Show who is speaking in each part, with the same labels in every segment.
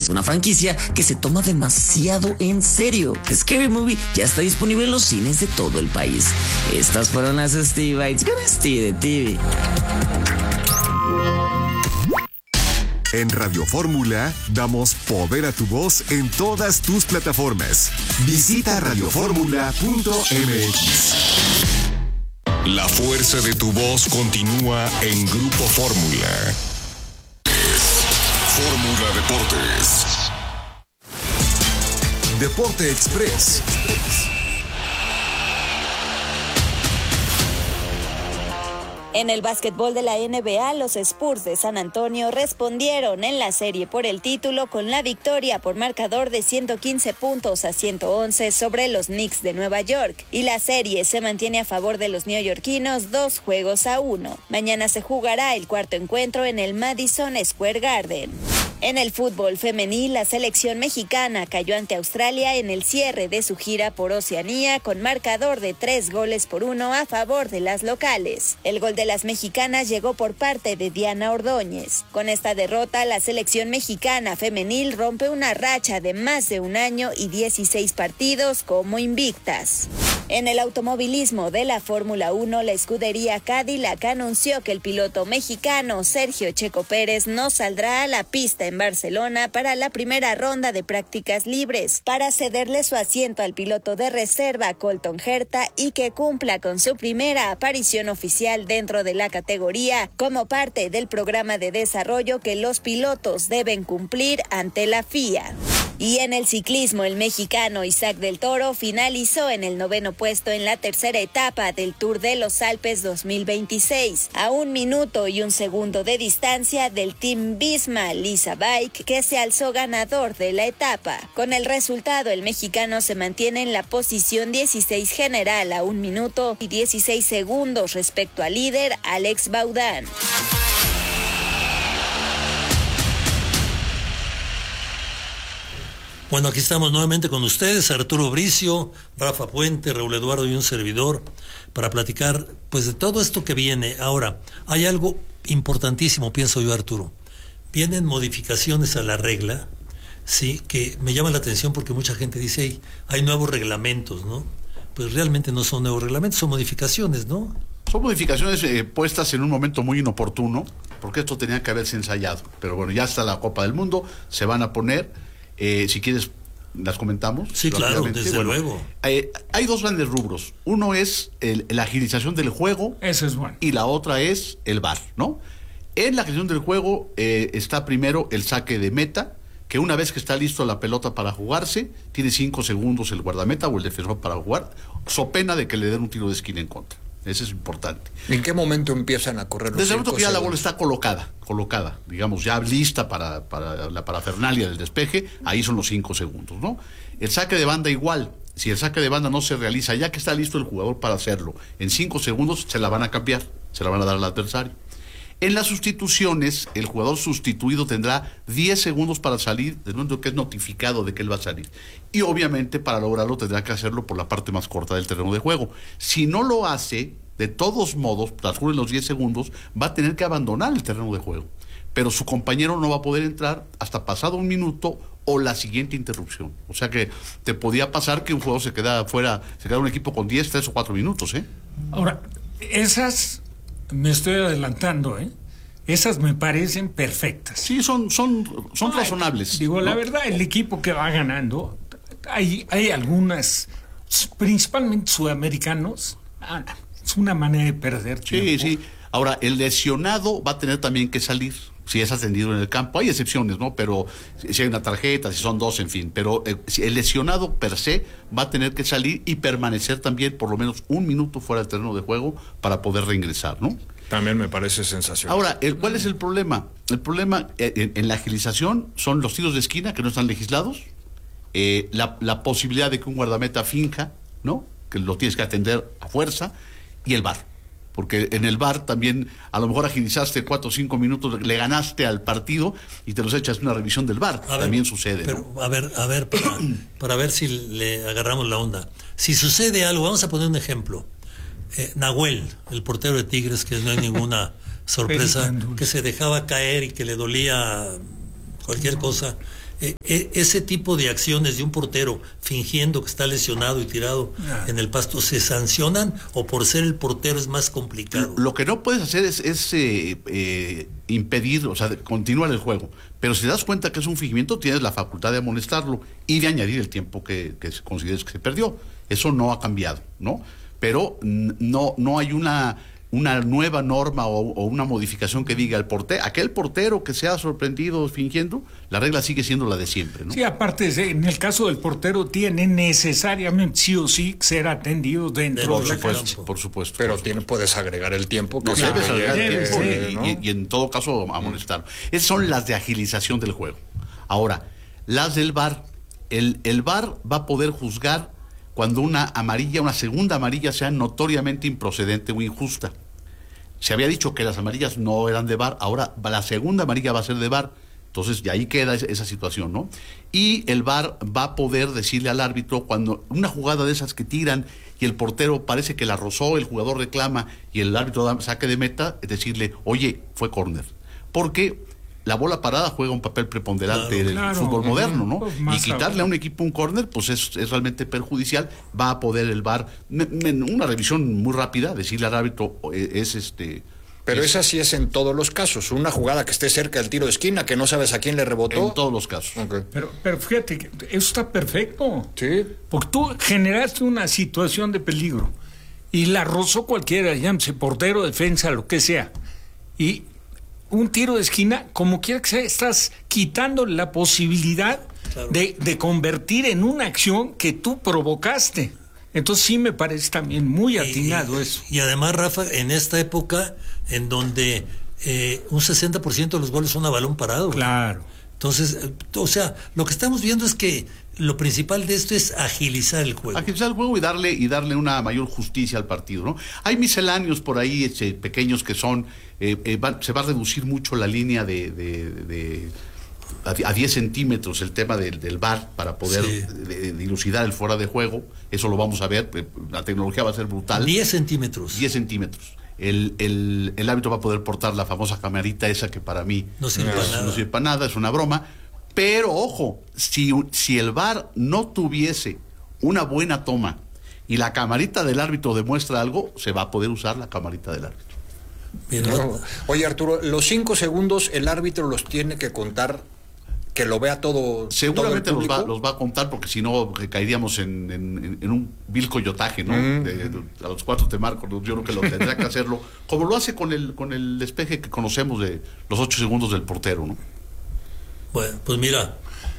Speaker 1: es una franquicia que se toma demasiado en serio. Scary Movie ya está disponible en los cines de todo el país. Estas fueron las Steve Bites con Steve de TV.
Speaker 2: En Radio Fórmula damos poder a tu voz en todas tus plataformas. Visita radioformula.mx. La fuerza de tu voz continúa en Grupo Fórmula. Fórmula Deportes. Deporte Express.
Speaker 3: En el básquetbol de la NBA, los Spurs de San Antonio respondieron en la serie por el título con la victoria por marcador de 115-111 sobre los Knicks de Nueva York, y la serie se mantiene a favor de los neoyorquinos 2-1. Mañana se jugará el cuarto encuentro en el Madison Square Garden. En el fútbol femenil, la selección mexicana cayó ante Australia en el cierre de su gira por Oceanía con marcador de 3-1 a favor de las locales. El gol de las mexicanas llegó por parte de Diana Ordóñez. Con esta derrota, la selección mexicana femenil rompe una racha de más de un año y 16 partidos como invictas. En el automovilismo de la Fórmula 1, la escudería Cadillac anunció que el piloto mexicano Sergio Checo Pérez no saldrá a la pista en Barcelona para la primera ronda de prácticas libres, para cederle su asiento al piloto de reserva Colton Herta y que cumpla con su primera aparición oficial dentro de la categoría como parte del programa de desarrollo que los pilotos deben cumplir ante la FIA. Y en el ciclismo, el mexicano Isaac del Toro finalizó en el 9º puesto en la tercera etapa del Tour de los Alpes 2026, a 1 minuto y 1 segundo de distancia del Team Visma Lisa Bike, que se alzó ganador de la etapa. Con el resultado, el mexicano se mantiene en la posición 16 general a 1 minuto y 16 segundos respecto al líder Alex Baudán.
Speaker 4: Bueno, aquí estamos nuevamente con ustedes, Arturo Bricio, Rafa Puente, Raúl Eduardo y un servidor, para platicar pues de todo esto que viene. Ahora, hay algo importantísimo, pienso yo, Arturo. Vienen modificaciones a la regla, sí, que me llama la atención porque mucha gente dice, hey, hay nuevos reglamentos, ¿no? Pues realmente no son nuevos reglamentos, son modificaciones, ¿no?
Speaker 5: Son modificaciones puestas en un momento muy inoportuno, porque esto tenía que haberse ensayado. Pero bueno, ya está la Copa del Mundo, se van a poner... si quieres, las comentamos.
Speaker 4: Sí, claro, desde luego.
Speaker 5: Hay dos grandes rubros. Uno es la agilización del juego.
Speaker 6: Eso es bueno.
Speaker 5: Y la otra es el VAR, ¿no? En la agilización del juego está primero el saque de meta, que una vez que está listo la pelota para jugarse, tiene 5 segundos el guardameta o el defensor para jugar, so pena de que le den un tiro de esquina en contra. Eso es importante.
Speaker 7: ¿En qué momento empiezan a correr los 5 segundos?
Speaker 5: Desde el momento que ya la bola está colocada, digamos, ya lista para la parafernalia del despeje, ahí son los 5 segundos, ¿no? El saque de banda igual. Si el saque de banda no se realiza, ya que está listo el jugador para hacerlo, en 5 segundos se la van a cambiar, se la van a dar al adversario. En las sustituciones, el jugador sustituido tendrá 10 segundos para salir, del momento que es notificado de que él va a salir. Y obviamente para lograrlo tendrá que hacerlo por la parte más corta del terreno de juego. Si no lo hace, de todos modos, transcurren los 10 segundos, va a tener que abandonar el terreno de juego. Pero su compañero no va a poder entrar hasta pasado 1 minuto o la siguiente interrupción. O sea que te podía pasar que un jugador se queda fuera, se queda un equipo con 10, 3 o 4 minutos, ¿eh?
Speaker 6: Ahora, esas... Me estoy adelantando, ¿eh? Esas me parecen perfectas.
Speaker 5: Sí, son razonables.
Speaker 6: Digo, ¿no? La verdad, el equipo que va ganando, hay algunas, principalmente sudamericanos, es una manera de perder tiempo.
Speaker 5: Sí. Ahora, el lesionado va a tener también que salir, si es atendido en el campo. Hay excepciones, ¿no? Pero si hay una tarjeta, si son 2, en fin. Pero el lesionado per se va a tener que salir y permanecer también por lo menos 1 minuto fuera del terreno de juego para poder reingresar, ¿no?
Speaker 7: También me parece sensacional.
Speaker 5: Ahora, ¿cuál es el problema? El problema en la agilización son los tiros de esquina que no están legislados, la posibilidad de que un guardameta finja, ¿no? Que lo tienes que atender a fuerza, y el VAR. Porque en el VAR también a lo mejor agilizaste 4 o 5 minutos, le ganaste al partido y te los echas una revisión del VAR. También sucede,
Speaker 4: pero,
Speaker 5: ¿no?
Speaker 4: A ver, para ver si le agarramos la onda. Si sucede algo, vamos a poner un ejemplo. Nahuel, el portero de Tigres, que no hay ninguna sorpresa, que se dejaba caer y que le dolía cualquier cosa, ese tipo de acciones de un portero fingiendo que está lesionado y tirado en el pasto, ¿se sancionan o por ser el portero es más complicado?
Speaker 5: Lo que no puedes hacer es impedir, o sea, continuar el juego. Pero si te das cuenta que es un fingimiento, tienes la facultad de amonestarlo y de añadir el tiempo que consideres que se perdió. Eso no ha cambiado, ¿no? Pero no hay una nueva norma o una modificación que diga aquel portero que se ha sorprendido fingiendo, la regla sigue siendo la de siempre, ¿no?
Speaker 6: Sí, aparte, en el caso del portero tiene necesariamente sí o sí ser atendido dentro de la cancha.
Speaker 5: Por supuesto.
Speaker 7: Pero puedes agregar el tiempo. Que
Speaker 5: debes agregar el tiempo
Speaker 7: ¿no?
Speaker 5: y en todo caso amonestarlo. Esas son las de agilización del juego. Ahora, las del VAR. El VAR va a poder juzgar cuando una segunda amarilla sea notoriamente improcedente o injusta. Se había dicho que las amarillas no eran de VAR, ahora la segunda amarilla va a ser de VAR, entonces ya ahí queda esa situación, ¿no? Y el VAR va a poder decirle al árbitro cuando una jugada de esas que tiran y el portero parece que la rozó, el jugador reclama y el árbitro da saque de meta, es decirle, oye, fue córner. Porque la bola parada juega un papel preponderante en el fútbol moderno, ¿no? Y quitarle a un equipo un córner, pues es realmente perjudicial. Va a poder el VAR, en una revisión muy rápida, decirle al árbitro,
Speaker 7: Pero esa sí es en todos los casos. Una jugada que esté cerca del tiro de esquina, que no sabes a quién le rebotó.
Speaker 5: En todos los casos.
Speaker 7: Okay.
Speaker 6: Pero fíjate, que eso está perfecto.
Speaker 7: Sí.
Speaker 6: Porque tú generaste una situación de peligro y la rozó cualquiera, llámese portero, defensa, lo que sea. Y un tiro de esquina, como quiera que sea, estás quitando la posibilidad de convertir en una acción que tú provocaste. Entonces sí me parece también muy atinado eso.
Speaker 4: Y además, Rafa, en esta época en donde un 60% de los goles son a balón parado.
Speaker 6: Claro.
Speaker 4: Entonces, o sea, lo que estamos viendo es que lo principal de esto es agilizar el juego.
Speaker 5: Agilizar el juego y darle una mayor justicia al partido, ¿no? Hay misceláneos por ahí pequeños que son... se va a reducir mucho la línea a 10 centímetros el tema del VAR para poder dilucidar el fuera de juego. Eso lo vamos a ver, la tecnología va a ser brutal.
Speaker 4: 10 centímetros.
Speaker 5: 10 centímetros. El árbitro va a poder portar la famosa camarita esa que para mí
Speaker 4: no sirve
Speaker 5: para nada, es una broma. Pero ojo, si el VAR no tuviese una buena toma y la camarita del árbitro demuestra algo, se va a poder usar la camarita del árbitro.
Speaker 7: No. Oye, Arturo, los 5 segundos el árbitro los tiene que contar, que lo vea todo.
Speaker 5: Seguramente
Speaker 7: todo
Speaker 5: los va a contar, porque si no caeríamos en un vil coyotaje, ¿no? A los 4 te marco, yo creo que lo tendrá que hacerlo, como lo hace con el despeje que conocemos de los 8 segundos del portero, ¿no?
Speaker 4: Bueno, pues mira,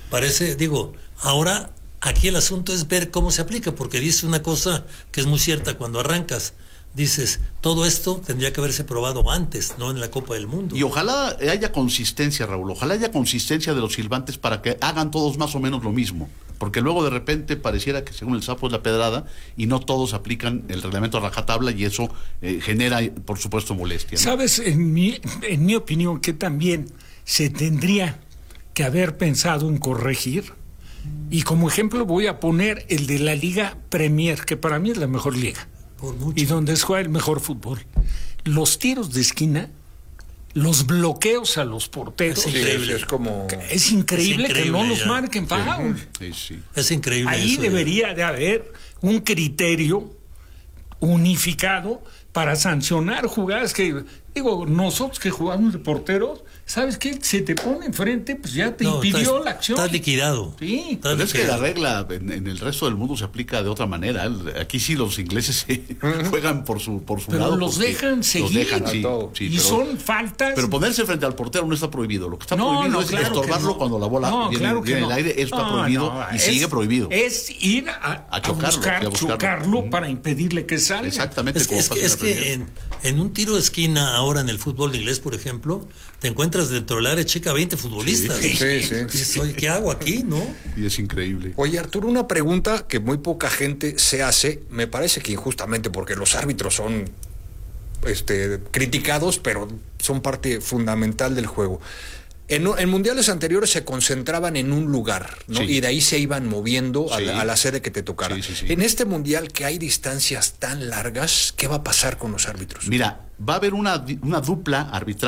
Speaker 4: ahora aquí el asunto es ver cómo se aplica, porque dice una cosa que es muy cierta cuando arrancas. Dices, todo esto tendría que haberse probado antes, no en la Copa del Mundo.
Speaker 5: Y ojalá haya consistencia, Raúl, ojalá haya consistencia de los silbantes para que hagan todos más o menos lo mismo, porque luego de repente pareciera que según el sapo es la pedrada y no todos aplican el reglamento a rajatabla y eso genera, por supuesto, molestia, ¿no?
Speaker 6: Sabes, en mi opinión, que también se tendría que haber pensado en corregir, y como ejemplo voy a poner el de la Liga Premier, que para mí es la mejor liga. Y donde se juega el mejor fútbol. Los tiros de esquina, los bloqueos a los porteros. Es increíble que no los marquen foul.
Speaker 5: Sí.
Speaker 4: Es increíble.
Speaker 6: Ahí
Speaker 4: eso
Speaker 6: debería de haber un criterio unificado para sancionar jugadas que, nosotros que jugamos de porteros, ¿sabes qué? Se te pone enfrente, pues ya te impidió la acción.
Speaker 4: Estás liquidado.
Speaker 6: Sí.
Speaker 5: Pero es que la regla en el resto del mundo se aplica de otra manera. Aquí sí los ingleses juegan por su
Speaker 6: pero
Speaker 5: lado.
Speaker 6: Los dejan seguir.
Speaker 5: Pero
Speaker 6: son faltas.
Speaker 5: Pero ponerse frente al portero no está prohibido. Lo que está prohibido es estorbarlo cuando la bola viene en el aire. Eso está prohibido y sigue prohibido.
Speaker 6: Es ir a chocarlo para impedirle que salga.
Speaker 5: Exactamente.
Speaker 4: Es que en un tiro de esquina ahora en el fútbol inglés, por ejemplo, te encuentras dentro del área chica 20 futbolistas.
Speaker 7: Sí.
Speaker 4: Oye, ¿qué hago aquí, no?
Speaker 5: Y es increíble.
Speaker 7: Oye, Arturo, una pregunta que muy poca gente se hace, me parece que injustamente, porque los árbitros son criticados, pero son parte fundamental del juego. En mundiales anteriores se concentraban en un lugar, ¿no? Y de ahí se iban moviendo a la sede que te tocara.
Speaker 5: Sí.
Speaker 7: En este mundial, que hay distancias tan largas, ¿qué va a pasar con los árbitros?
Speaker 5: Mira, va a haber una dupla arbitral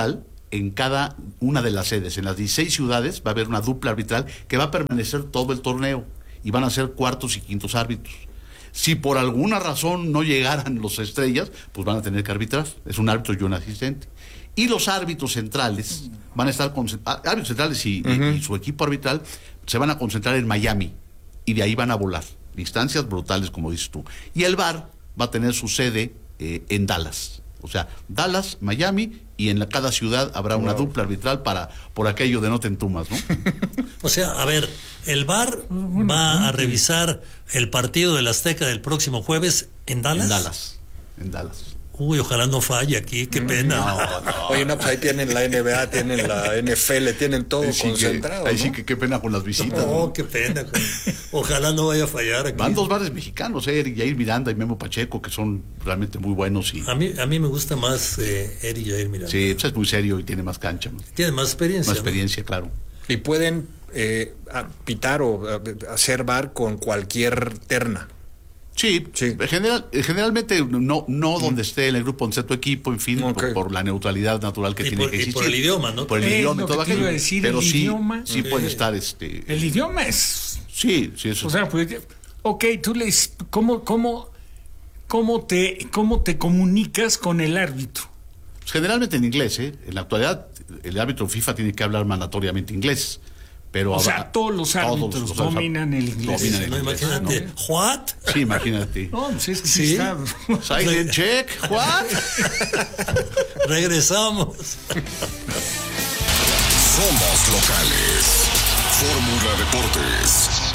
Speaker 5: en cada una de las sedes. En las 16 ciudades va a haber una dupla arbitral que va a permanecer todo el torneo y van a ser cuartos y quintos árbitros. Si por alguna razón no llegaran los estrellas, pues van a tener que arbitrar. Es un árbitro y un asistente. Y los árbitros centrales van a estar árbitros centrales y su equipo arbitral se van a concentrar en Miami y de ahí van a volar. Distancias brutales, como dices tú. Y el VAR va a tener su sede en Dallas. O sea, Dallas, Miami, y en cada ciudad habrá una dupla arbitral por aquello de no te entumas, ¿no?
Speaker 4: O sea, a ver, el VAR va a revisar el partido del Azteca del próximo jueves en Dallas.
Speaker 5: En Dallas.
Speaker 4: Uy, ojalá no falle aquí, qué pena.
Speaker 7: No. Oye, no, pues ahí tienen la NBA, tienen la NFL, tienen todo concentrado.
Speaker 5: Ahí sí que qué pena con las visitas.
Speaker 4: No, qué pena. Ojalá no vaya a fallar aquí.
Speaker 5: Van dos bares mexicanos, Jair Miranda y Memo Pacheco, que son realmente muy buenos. Y...
Speaker 4: A mí me gusta más Eric Jair Miranda.
Speaker 5: Sí, pues es muy serio y tiene más cancha.
Speaker 4: Tiene más experiencia.
Speaker 5: Más experiencia, claro.
Speaker 7: Y pueden pitar o hacer VAR con cualquier terna.
Speaker 5: Sí. Generalmente no donde esté en el grupo, donde esté tu equipo, en fin, por la neutralidad natural que tiene que existir.
Speaker 4: Y por el idioma, ¿no?
Speaker 5: Por el idioma y todo aquello. Pero sí puede estar
Speaker 6: El idioma es...
Speaker 5: Sí, eso.
Speaker 6: O sea, pues, ok, tú les... ¿Cómo te comunicas con el árbitro?
Speaker 5: Pues generalmente en inglés, En la actualidad, el árbitro FIFA tiene que hablar mandatoriamente inglés. Pero
Speaker 6: todos los árbitros dominan el inglés.
Speaker 4: Imagínate. ¿What?
Speaker 5: Sí, imagínate.
Speaker 6: No, pues es que sí está.
Speaker 5: Silent check. ¿What?
Speaker 4: Regresamos.
Speaker 2: Somos locales. Fórmula Deportes.